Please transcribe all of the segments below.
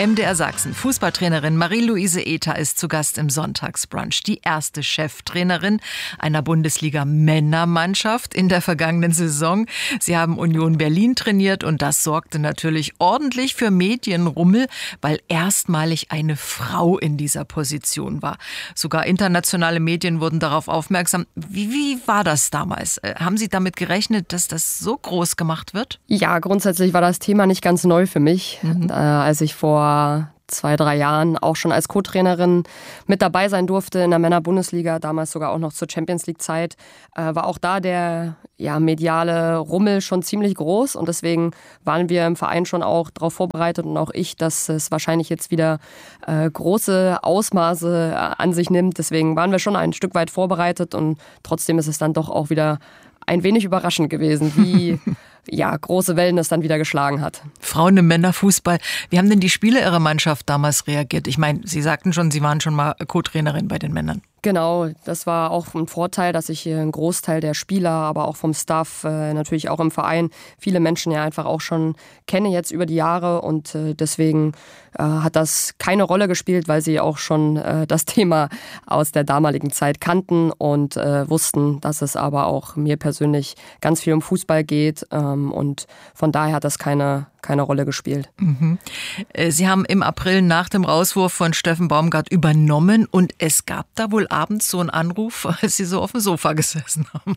MDR Sachsen. Fußballtrainerin Marie-Louise Ether ist zu Gast im Sonntagsbrunch. Die erste Cheftrainerin einer Bundesliga-Männermannschaft in der vergangenen Saison. Sie haben Union Berlin trainiert und das sorgte natürlich ordentlich für Medienrummel, weil erstmalig eine Frau in dieser Position war. Sogar internationale Medien wurden darauf aufmerksam. Wie war das damals? Haben Sie damit gerechnet, dass das so groß gemacht wird? Ja, grundsätzlich war das Thema nicht ganz neu für mich. Als ich vor 2-3 Jahren auch schon als Co-Trainerin mit dabei sein durfte in der Männer-Bundesliga, damals sogar auch noch zur Champions-League-Zeit, war auch da der mediale Rummel schon ziemlich groß und deswegen waren wir im Verein schon auch darauf vorbereitet und auch ich, dass es wahrscheinlich jetzt wieder große Ausmaße an sich nimmt. Deswegen waren wir schon ein Stück weit vorbereitet und trotzdem ist es dann doch auch wieder ein wenig überraschend gewesen, wie große Wellen es dann wieder geschlagen hat. Frauen im Männerfußball. Wie haben denn die Spieler Ihrer Mannschaft damals reagiert? Ich meine, Sie sagten schon, Sie waren schon mal Co-Trainerin bei den Männern. Genau, das war auch ein Vorteil, dass ich einen Großteil der Spieler, aber auch vom Staff, natürlich auch im Verein, viele Menschen ja einfach auch schon kenne jetzt über die Jahre und deswegen hat das keine Rolle gespielt, weil sie auch schon das Thema aus der damaligen Zeit kannten und wussten, dass es aber auch mir persönlich ganz viel um Fußball geht und von daher hat das keine Rolle gespielt. Mhm. Sie haben im April nach dem Rauswurf von Steffen Baumgart übernommen und es gab da wohl abends so einen Anruf, als Sie so auf dem Sofa gesessen haben.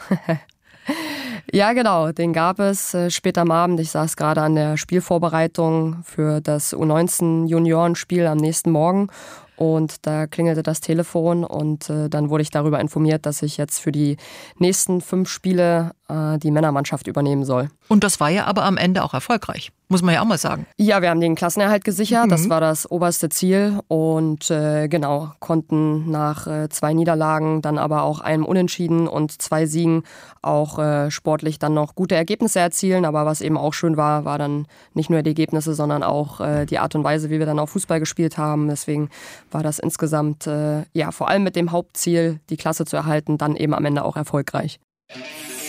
Ja, genau, den gab es spät am Abend. Ich saß gerade an der Spielvorbereitung für das U19-Juniorenspiel am nächsten Morgen. Und da klingelte das Telefon und dann wurde ich darüber informiert, dass ich jetzt für die nächsten 5 Spiele die Männermannschaft übernehmen soll. Und das war ja aber am Ende auch erfolgreich, muss man ja auch mal sagen. Ja, wir haben den Klassenerhalt gesichert, das war das oberste Ziel und konnten nach 2 Niederlagen, dann aber auch einem Unentschieden und 2 Siegen auch sportlich dann noch gute Ergebnisse erzielen. Aber was eben auch schön war dann nicht nur die Ergebnisse, sondern auch die Art und Weise, wie wir dann auch Fußball gespielt haben. Deswegen war das insgesamt vor allem mit dem Hauptziel, die Klasse zu erhalten, dann eben am Ende auch erfolgreich.